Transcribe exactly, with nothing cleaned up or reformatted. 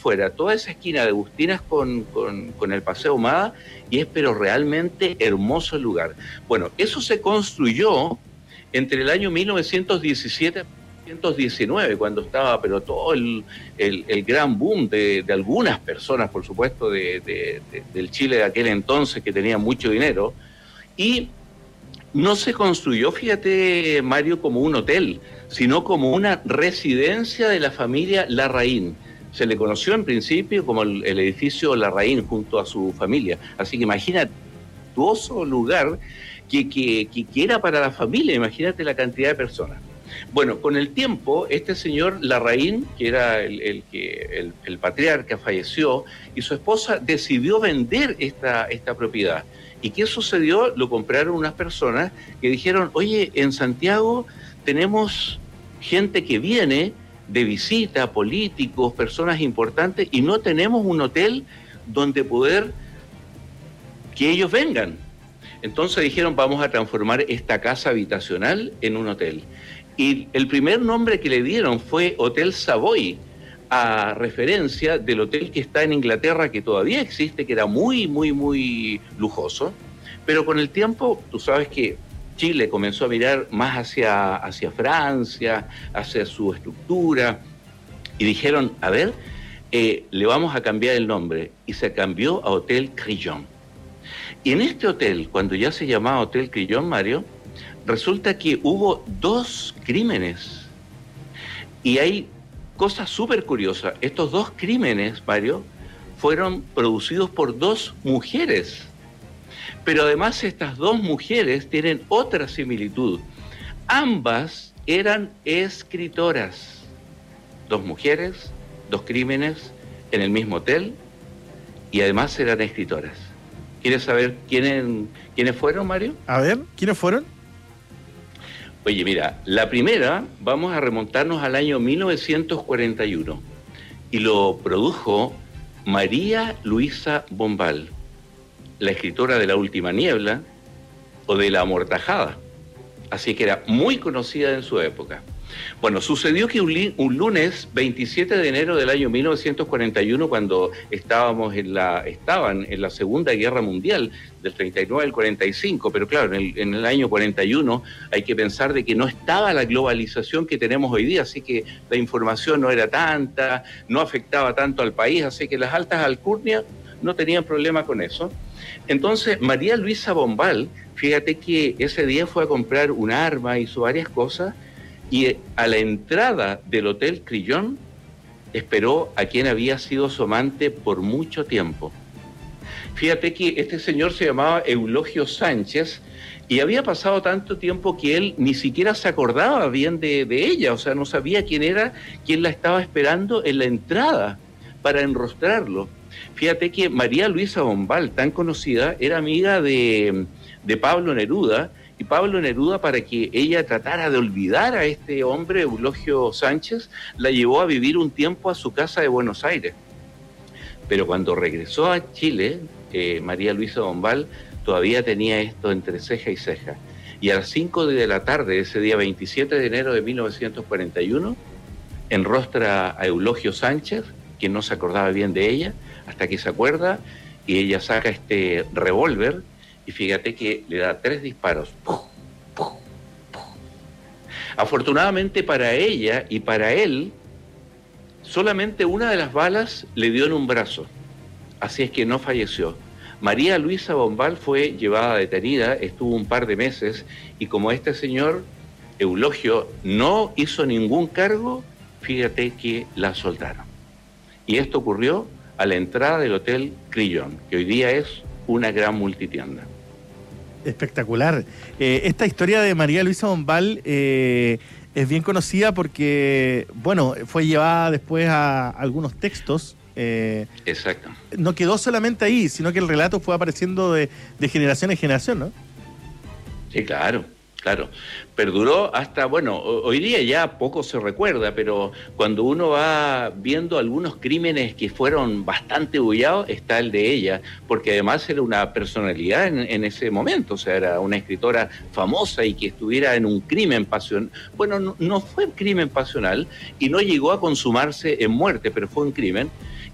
afuera toda esa esquina de Agustinas con, con, con el Paseo Ahumada y es pero realmente hermoso el lugar. Bueno, eso se construyó entre el año mil novecientos diecisiete y mil novecientos diecinueve, cuando estaba pero todo el, el, el gran boom de, de algunas personas, por supuesto, de, de, de, del Chile de aquel entonces, que tenía mucho dinero, y no se construyó, fíjate, Mario, como un hotel, sino como una residencia de la familia Larraín. Se le conoció en principio como el, el edificio Larraín junto a su familia. Así que imagínate, un lugar que, que, que, que era para la familia, imagínate la cantidad de personas. Bueno, con el tiempo, este señor Larraín, que era el, el, el, el patriarca, falleció y su esposa decidió vender esta, esta propiedad. ¿Y qué sucedió? Lo compraron unas personas que dijeron, oye, en Santiago tenemos gente que viene de visita, políticos, personas importantes, y no tenemos un hotel donde poder que ellos vengan. Entonces dijeron, vamos a transformar esta casa habitacional en un hotel. Y el primer nombre que le dieron fue Hotel Savoy, a referencia del hotel que está en Inglaterra, que todavía existe, que era muy, muy, muy lujoso. Pero con el tiempo, tú sabes que Chile comenzó a mirar más hacia, hacia Francia, hacia su estructura, y dijeron, a ver, eh, le vamos a cambiar el nombre, y se cambió a Hotel Crillon. Y en este hotel, cuando ya se llamaba Hotel Crillon, Mario, resulta que hubo dos crímenes, y hay cosas súper curiosas. Estos dos crímenes, Mario, fueron producidos por dos mujeres. Pero además estas dos mujeres tienen otra similitud. Ambas eran escritoras. Dos mujeres, dos crímenes en el mismo hotel y además eran escritoras. ¿Quieres saber quiénes, quiénes fueron, Mario? A ver, ¿quiénes fueron? Oye, mira, la primera, vamos a remontarnos al año mil novecientos cuarenta y uno y lo produjo María Luisa Bombal, la escritora de La Última Niebla o de La Amortajada, así que era muy conocida en su época. Bueno, sucedió que un, un lunes veintisiete de enero del año mil novecientos cuarenta y uno, cuando estábamos en la, estaban en la Segunda Guerra Mundial, del treinta y nueve al cuarenta y cinco, pero claro, en el, en el año cuarenta y uno hay que pensar de que no estaba la globalización que tenemos hoy día, así que la información no era tanta, no afectaba tanto al país, así que las altas alcurnias no tenían problema con eso. Entonces, María Luisa Bombal, fíjate que ese día fue a comprar un arma, hizo varias cosas, y a la entrada del Hotel Crillon esperó a quien había sido su amante por mucho tiempo. Fíjate que este señor se llamaba Eulogio Sánchez y había pasado tanto tiempo que él ni siquiera se acordaba bien de, de ella, o sea, no sabía quién era, quién la estaba esperando en la entrada para enrostrarlo. Fíjate que María Luisa Bombal, tan conocida, era amiga de, de Pablo Neruda, y Pablo Neruda, para que ella tratara de olvidar a este hombre, Eulogio Sánchez, la llevó a vivir un tiempo a su casa de Buenos Aires. Pero cuando regresó a Chile, eh, María Luisa Bombal todavía tenía esto entre ceja y ceja. Y a las cinco de la tarde, ese día veintisiete de enero de mil novecientos cuarenta y uno, enrostra a Eulogio Sánchez, quien no se acordaba bien de ella, hasta que se acuerda, y ella saca este revólver, y fíjate que le da tres disparos. ¡Pum! ¡Pum! ¡Pum! Afortunadamente para ella y para él, solamente una de las balas le dio en un brazo, así es que no falleció. María Luisa Bombal fue llevada detenida, estuvo un par de meses, y como este señor, Eulogio, no hizo ningún cargo, fíjate que la soltaron. Y esto ocurrió a la entrada del Hotel Crillon, que hoy día es una gran multitienda. Espectacular. Eh, esta historia de María Luisa Bombal eh, es bien conocida porque, bueno, fue llevada después a algunos textos. Eh, Exacto. No quedó solamente ahí, sino que el relato fue apareciendo de, de generación en generación, ¿no? Sí, claro. Claro, perduró hasta, bueno, hoy día ya poco se recuerda, pero cuando uno va viendo algunos crímenes que fueron bastante bullados, está el de ella, porque además era una personalidad en, en ese momento, o sea, era una escritora famosa y que estuviera en un crimen pasional. Bueno, no, no fue crimen pasional y no llegó a consumarse en muerte, pero fue un crimen.